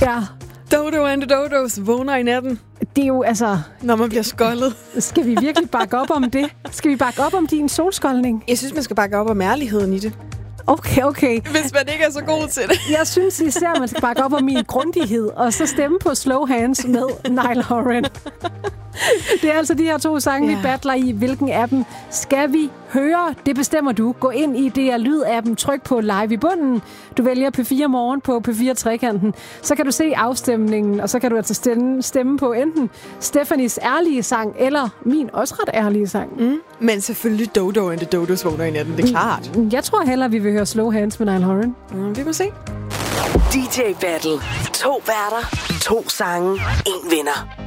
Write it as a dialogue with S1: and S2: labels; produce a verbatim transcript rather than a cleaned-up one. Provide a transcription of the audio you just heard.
S1: Ja.
S2: Dodo and the Dodos vågner i natten.
S1: Det er jo altså...
S2: Når man bliver skoldet.
S1: Skal vi virkelig bakke op om det? Skal vi bakke op om din solskoldning?
S2: Jeg synes, man skal bakke op om ærligheden i det.
S1: Okay, okay.
S2: Hvis man ikke er så god til det.
S1: Jeg synes især, at man skal bakke op om min grundighed, og så stemme på Slow Hands med Niall Horan. Det er altså de her to sange, ja. Vi battler i. Hvilken af dem skal vi høre? Det bestemmer du. Gå ind i D R Lyd-appen, tryk på live i bunden. Du vælger P fire Morgen på P fire Trekanten. Så kan du se afstemningen, og så kan du altså stemme, stemme på enten Stephanies ærlige sang, eller min også ret ærlige sang.
S2: Mm. Men selvfølgelig Dodo and the Dodos vågner i natten, det er klart.
S1: Jeg tror hellere, vi vil høre Slow Hands med Niall Horan.
S2: Mm, vi må se.
S3: D J Battle. To værter, to sange, en vinder.